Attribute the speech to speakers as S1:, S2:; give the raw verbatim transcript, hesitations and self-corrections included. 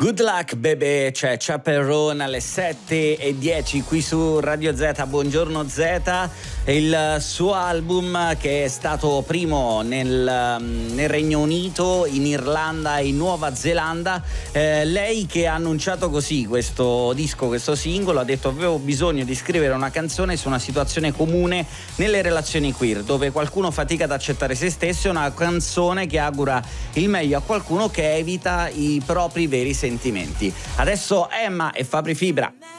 S1: Good Luck Baby, c'è Chaperone alle sette e dieci qui su Radio Z. Buongiorno Z, il suo album che è stato primo nel, nel Regno Unito, in Irlanda e in Nuova Zelanda. Eh, lei che ha annunciato così questo disco, questo singolo, ha detto: avevo bisogno di scrivere una canzone su una situazione comune nelle relazioni queer, dove qualcuno fatica ad accettare se stesso, una canzone che augura il meglio a qualcuno che evita i propri veri sentimenti. Adesso Emma e Fabri Fibra.